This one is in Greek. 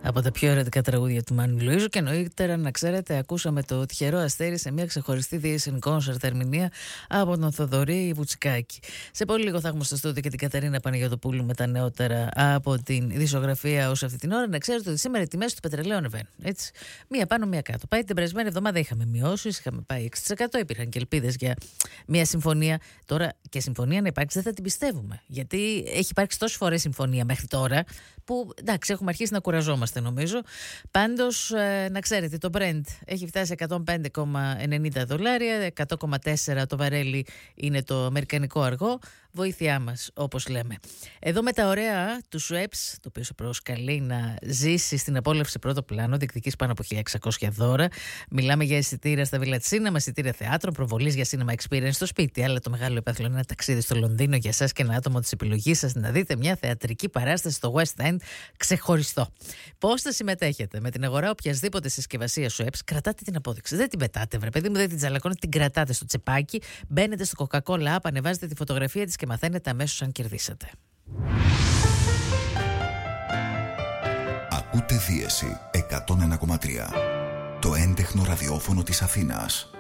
Από τα πιο ερωτικά τραγούδια του Μάνου Λουίζου. Και νωρίτερα, να ξέρετε, ακούσαμε το Τυχερό Αστέρι σε μια ξεχωριστή Διέσεν Κόνσερτ ερμηνεία από τον Θοδωρή Βουτσικάκη. Σε πολύ λίγο θα έχουμε στο στούντιο και την Κατερίνα Παναγιωτοπούλου με τα νεότερα από την ειδησιογραφία ως αυτή την ώρα. Να ξέρετε ότι σήμερα οι τιμές του πετρελαίου ανεβαίνουν. Έτσι. Μία πάνω, μία κάτω. Πάει την περασμένη εβδομάδα είχαμε μειώσεις, είχαμε πάει 6%. Υπήρχαν και ελπίδες για μια συμφωνία. Τώρα και συμφωνία να υπάρξει δεν θα την πιστεύουμε. Γιατί έχει υπάρξει τόσες φορές συμφωνία μέχρι τώρα που εντάξει, έχουμε αρχίσει να κουραζόμαστε νομίζω. Πάντως, να ξέρετε, το Brent έχει φτάσει $105,90, 100,4 το βαρέλι είναι το αμερικανικό αργό. Βοήθειά μας, όπως λέμε. Εδώ με τα ωραία του Schweppes, το οποίο σε προσκαλεί να ζήσει στην απόλαυση πρώτο πλάνο, διεκδικείς πάνω από 1.600 δώρα. Μιλάμε για εισιτήρια στα Village Cinema, εισιτήρια θεάτρων, προβολής για cinema experience στο σπίτι. Αλλά το μεγάλο υπαίθλο είναι ένα ταξίδι στο Λονδίνο για εσάς και ένα άτομο της επιλογής σας να δείτε μια θεατρική παράσταση στο West End ξεχωριστό. Πώς θα συμμετέχετε? Με την αγορά οποιασδήποτε συσκευασία Schweppes, κρατάτε την απόδειξη. Δεν την πετάτε, βρε παιδί μου, δεν την τζαλακώνετε, την κρατάτε στο τσεπάκι. Μπαίνετε στο Coca-Cola App, ανεβάζετε τη φωτογραφία της και μαθαίνετε αμέσως αν κερδίσατε. Ακούτε Δίεση 101,3. Το έντεχνο ραδιόφωνο της Αθήνας.